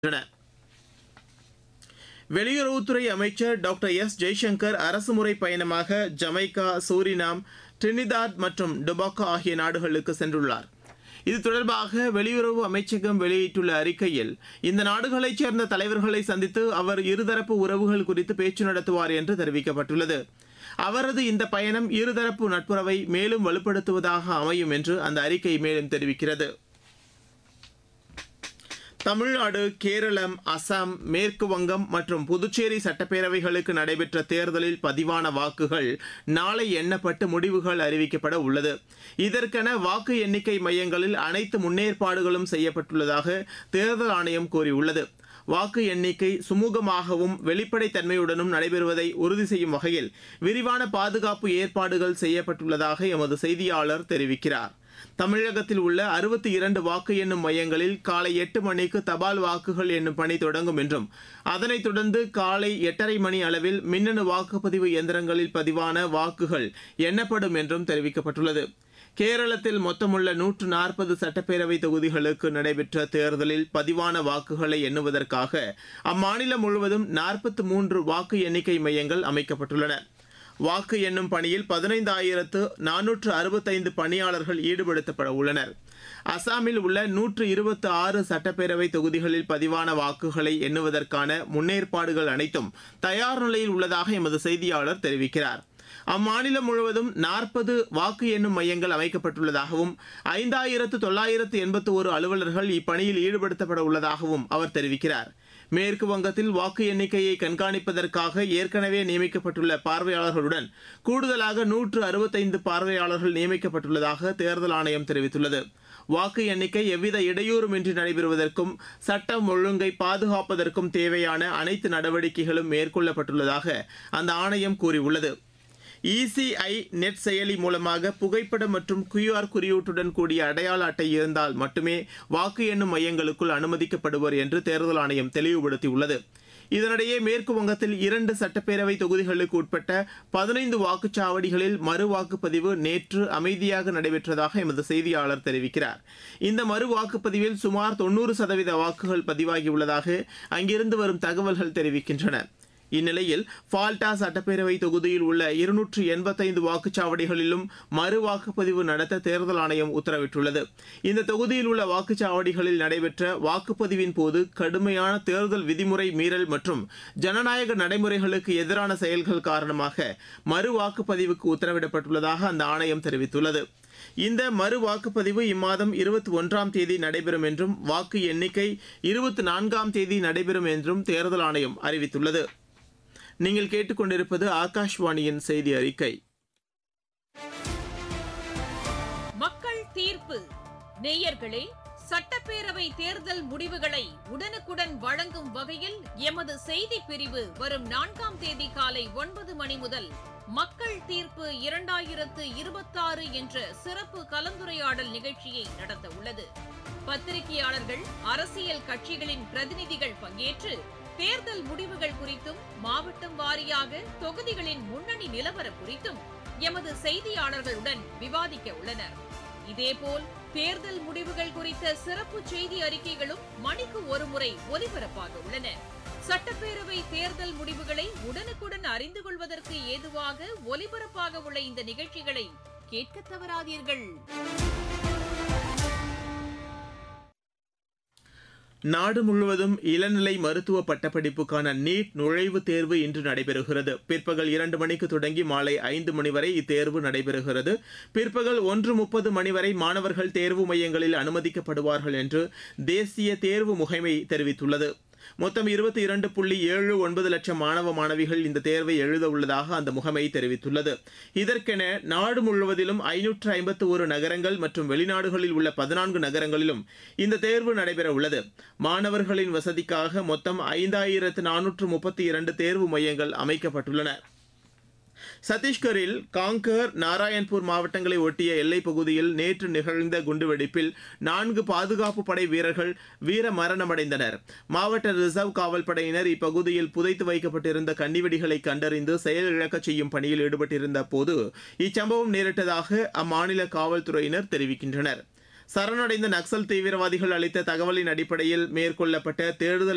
வெளியுறவுத்துறை அமைச்சர் doctor S Jaishankar அரசுமுறை பயணமாக ஜமைக்கா, சூரினாம், டிரினிதாட் மற்றும் டொபாகோ ஆகிய நாடுகளுக்கு சென்றுள்ளார். இது தொடர்பாக வெளியுறவு அமைச்சகம் வெளியிட்டுள்ள அறிக்கையில், இந்த நாடுகளைச் சேர்ந்த தலைவர்களை சந்தித்து அவர் இருதரப்பு உறவுகள் குறித்து பேச்சு நடத்துவார் என்று தெரிவிக்கப்பட்டுள்ளது. அவரது இந்த பயணம் இருதரப்பு நட்புறவை மேலும் வலுப்படுத்துவதாக அமையும் என்று அந்த அறிக்கை மேலும் தெரிவிக்கிறது. தமிழ்நாடு, கேரளம், அசாம், மேற்கு வங்கம் மற்றும் புதுச்சேரி சட்டப்பேரவைகளுக்கு நடைபெற்ற தேர்தலில் பதிவான வாக்குகள் நாளை எண்ணப்பட்டு முடிவுகள் அறிவிக்கப்பட உள்ளது. இதற்கென வாக்கு எண்ணிக்கை மையங்களில் அனைத்து முன்னேற்பாடுகளும் செய்யப்பட்டுள்ளதாக தேர்தல் ஆணையம் கூறியுள்ளது. வாக்கு எண்ணிக்கை சுமூகமாகவும் வெளிப்படைத்தன்மையுடனும் நடைபெறுவதை உறுதி செய்யும் வகையில் விரிவான பாதுகாப்பு ஏற்பாடுகள் செய்யப்பட்டுள்ளதாக எமது செய்தியாளர் தெரிவிக்கிறார். தமிழகத்தில் உள்ள 62 வாக்கு எண்ணும் மையங்களில் காலை 8 மணிக்கு தபால் வாக்குகள் எண்ணும் பணி தொடங்கும் என்றும், அதனைத் தொடர்ந்து காலை 8:30 மணி அளவில் மின்னணு வாக்குப்பதிவு இயந்திரங்களில் பதிவான வாக்குகள் எண்ணப்படும் என்றும் தெரிவிக்கப்பட்டுள்ளது. கேரளத்தில் மொத்தமுள்ள 140 சட்டப்பேரவை தொகுதிகளுக்கு நடைபெற்ற தேர்தலில் பதிவான வாக்குகளை எண்ணுவதற்காக அம்மாநிலம் முழுவதும் 43 வாக்கு எண்ணிக்கை மையங்கள் அமைக்கப்பட்டுள்ளன. வாக்கு எண்ணும் பணியில் 15,465 பணியாளர்கள் ஈடுபடுத்தப்பட உள்ளனர். அசாமில் உள்ள 126 சட்டப்பேரவை தொகுதிகளில் பதிவான வாக்குகளை எண்ணுவதற்கான முன்னேற்பாடுகள் அனைத்தும் தயார் நிலையில் உள்ளதாக எமது செய்தியாளர் தெரிவிக்கிறார். அம்மாநிலம் முழுவதும் 40 வாக்கு எண்ணும் மையங்கள் அமைக்கப்பட்டுள்ளதாகவும் 5,981 அலுவலர்கள் இப்பணியில் ஈடுபடுத்தப்பட உள்ளதாகவும் அவர் தெரிவிக்கிறார். மேற்கு வங்கத்தில் வாக்கு எண்ணிக்கையை கண்காணிப்பதற்காக ஏற்கனவே நியமிக்கப்பட்டுள்ள பார்வையாளர்களுடன் கூடுதலாக 165 பார்வையாளர்கள் நியமிக்கப்பட்டுள்ளதாக தேர்தல் ஆணையம் தெரிவித்துள்ளது. வாக்கு எண்ணிக்கை எவ்வித இடையூறுமின்றி நடைபெறுவதற்கும் சட்டம் ஒழுங்கை பாதுகாப்பதற்கும் தேவையான அனைத்து நடவடிக்கைகளும் மேற்கொள்ளப்பட்டுள்ளதாக அந்த ஆணையம் கூறியுள்ளது. இசிஐ நெட் செயலி மூலமாக புகைப்படம் மற்றும் QR குறியீட்டுடன் கூடிய அடையாள அட்டை இருந்தால் மட்டுமே வாக்கு எண்ணும் மையங்களுக்குள் அனுமதிக்கப்படுவர் என்று தேர்தல் ஆணையம் தெளிவுபடுத்தியுள்ளது. இதனிடையே மேற்கு வங்கத்தில் 2 சட்டப்பேரவை தொகுதிகளுக்கு உட்பட்ட 15 வாக்குச்சாவடிகளில் மறு வாக்குப்பதிவு நேற்று அமைதியாக நடைபெற்றதாக எமது செய்தியாளர் தெரிவிக்கிறார். இந்த மறு வாக்குப்பதிவில் சுமார் 90% வாக்குகள் பதிவாகியுள்ளதாக அங்கிருந்து வரும் தகவல்கள் தெரிவிக்கின்றன. இந்நிலையில் ஃபால்டா சட்டப்பேரவை தொகுதியில் உள்ள 285 வாக்குச்சாவடிகளிலும் மறு வாக்குப்பதிவு நடத்த தேர்தல் ஆணையம் உத்தரவிட்டுள்ளது. இந்த தொகுதியில் உள்ள வாக்குச்சாவடிகளில் நடைபெற்ற வாக்குப்பதிவின் போது கடுமையான தேர்தல் விதிமுறை மீறல் மற்றும் ஜனநாயக நடைமுறைகளுக்கு எதிரான செயல்கள் காரணமாக மறு வாக்குப்பதிவுக்கு உத்தரவிடப்பட்டுள்ளதாக அந்த ஆணையம் தெரிவித்துள்ளது. இந்த மறு வாக்குப்பதிவு இம்மாதம் 21ஆம் தேதி நடைபெறும் என்றும் வாக்கு எண்ணிக்கை 24ஆம் தேதி நடைபெறும் என்றும் தேர்தல் ஆணையம் அறிவித்துள்ளது. நீங்கள் கேட்டுக்கொண்டிருப்பது ஆகாஷ்வாணியின் செய்தி அறிக்கை. மக்கள் தீர்ப்பு. நேயர்களே, சட்டப்பேரவை தேர்தல் முடிவுகளை உடனுக்குடன் வழங்கும் வகையில் எமது செய்தி பிரிவு வரும் 4ஆம் தேதி காலை 9 மணி முதல் மக்கள் தீர்ப்பு 2026 என்ற சிறப்பு கலந்துரையாடல் நிகழ்ச்சியை நடத்த உள்ளது. பத்திரிகையாளர்கள், அரசியல் கட்சிகளின் பிரதிநிதிகள் பங்கேற்று தேர்தல் முடிவுகள் குறித்தும் மாவட்டம் வாரியாக தொகுதிகளின் முன்னணி நிலவரம் குறித்தும் எமது செய்தியாளர்களுடன் விவாதிக்க உள்ளனர். இதேபோல் தேர்தல் முடிவுகள் குறித்த சிறப்பு செய்தி அறிக்கைகளும் மணிக்கு ஒருமுறை ஒலிபரப்பாக உள்ளன. சட்டப்பேரவை தேர்தல் முடிவுகளை உடனுக்குடன் அறிந்து கொள்வதற்கு ஏதுவாக ஒலிபரப்பாக உள்ள இந்த நிகழ்ச்சிகளை கேட்க தவறாதீர்கள். நாடு முழுவதும் இளநிலை மருத்துவ பட்டப்படிப்புக்கான நீட் நுழைவுத் தேர்வு இன்று நடைபெறுகிறது. பிற்பகல் 2 மணிக்கு தொடங்கி மாலை 5 மணி வரை இத்தேர்வு நடைபெறுகிறது. பிற்பகல் 1:30 மணி வரை மாணவர்கள் தேர்வு மையங்களில் அனுமதிக்கப்படுவார்கள் என்று தேசிய தேர்வு முகமை தெரிவித்துள்ளது. மொத்தம் 22.79 லட்சம் மாணவ மாணவிகள் இந்த தேர்வை எழுத உள்ளதாக அந்த முகமை தெரிவித்துள்ளது. இதற்கென நாடு முழுவதிலும் 551 நகரங்கள் மற்றும் வெளிநாடுகளில் உள்ள 14 நகரங்களிலும் இந்த தேர்வு நடைபெற உள்ளது. மாணவர்களின் வசதிக்காக மொத்தம் 5,432 தேர்வு மையங்கள் அமைக்கப்பட்டுள்ளன. சத்தீஸ்கரில் காங்கர், நாராயண்பூர் மாவட்டங்களை ஒட்டிய எல்லைப் பகுதியில் நேற்று நிகழ்ந்த குண்டுவெடிப்பில் 4 பாதுகாப்பு படை வீரர்கள் வீர மரணமடைந்தனர். மாவட்ட ரிசர்வ் காவல் படையினர் இப்பகுதியில் புதைத்து வைக்கப்பட்டிருந்த கன்னிவெடிகளை கண்டறிந்து செயலிழக்கச் செய்யும் பணியில் ஈடுபட்டிருந்த போது இச்சம்பவம் நேரிட்டதாக அம்மாநில காவல்துறையினர் தெரிவிக்கின்றனர். சரணடைந்த நக்சல் தீவிரவாதிகள் அளித்த தகவலின் அடிப்படையில் மேற்கொள்ளப்பட்ட தேடுதல்